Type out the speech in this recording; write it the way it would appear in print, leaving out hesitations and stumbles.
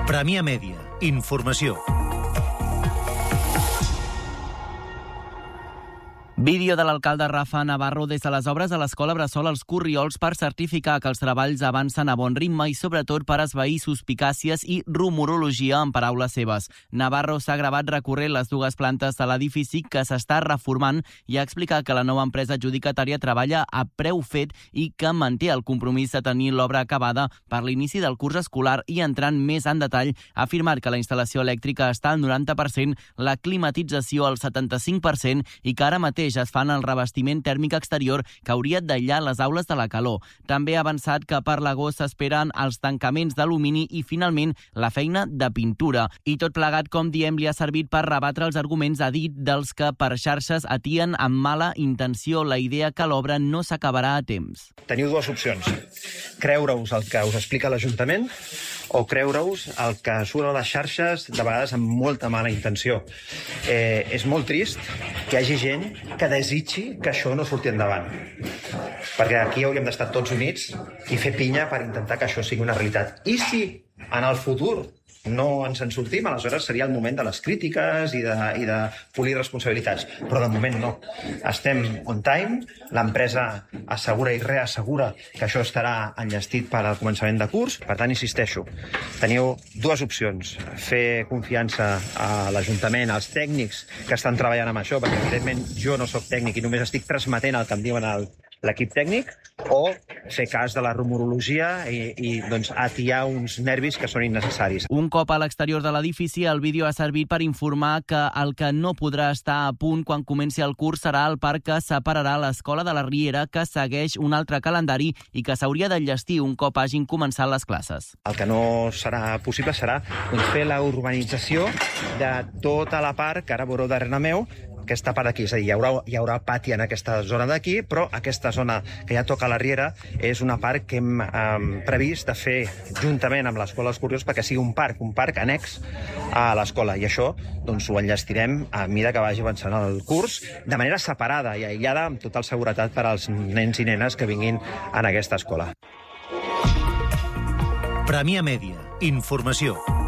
Premià Mèdia. Informació. Vídeo de l'alcalde Rafa Navarro des de les obres a l'escola Bressol als Corriols per certificar que els treballs avancen a bon ritme i sobretot per esvair suspicàcies i rumorologia, en paraules seves. Navarro s'ha gravat recorrent les dues plantes de l'edifici que s'està reformant i ha explicat que la nova empresa adjudicatària treballa a preu fet i que manté el compromís de tenir l'obra acabada per l'inici del curs escolar i, entrant més en detall, ha afirmat que la instal·lació elèctrica està al 90%, la climatització al 75% i que ara mateix es fan el revestiment tèrmic exterior que hauria d'aïllar les aules de la calor. També ha avançat que per l'agost s'esperen els tancaments d'alumini i, finalment, la feina de pintura. I tot plegat, com diem, li ha servit per rebatre els arguments, ha dit, dels que per xarxes atien amb mala intenció la idea que l'obra no s'acabarà a temps. Teniu dues opcions. Creure-us el que us explica l'Ajuntament o creure-us el que surt a les xarxes, de vegades amb molta mala intenció. És molt trist que hi hagi gent que desitgi que això no surti endavant. Perquè aquí hauríem d'estar tots units i fer pinya per intentar que això sigui una realitat. I si en el futur no ens en sortim, aleshores seria el moment de les crítiques i de polir responsabilitats. Però de moment no. Estem on time, l'empresa assegura i reassegura que això estarà enllestit per al començament de curs. Per tant, insisteixo, teniu dues opcions. Fer confiança a l'Ajuntament, als tècnics que estan treballant amb això, perquè evidentment jo no sóc tècnic i només estic transmetent el que em diuen l'equip tècnic, o fer cas de la rumorologia i doncs, atiar uns nervis que són innecessaris. Un cop a l'exterior de l'edifici, el vídeo ha servit per informar que el que no podrà estar a punt quan comenci el curs serà el parc que separarà l'escola de la Riera, que segueix un altre calendari i que s'hauria d'enllestir un cop hagin començat les classes. El que no serà possible serà fer la urbanització de tota la part que ara veureu darrere meu, aquesta part d'aquí, és a dir, hi haurà pati en aquesta zona d'aquí, però aquesta zona que ja toca la Riera és una part que hem previst de fer juntament amb l'Escola dels Corriols perquè sigui un parc annex a l'escola, i això doncs, ho enllestirem a mesura que vagi avançant el curs, de manera separada i aïllada, amb total seguretat per als nens i nenes que vinguin en aquesta escola. Premià Mèdia. Informació.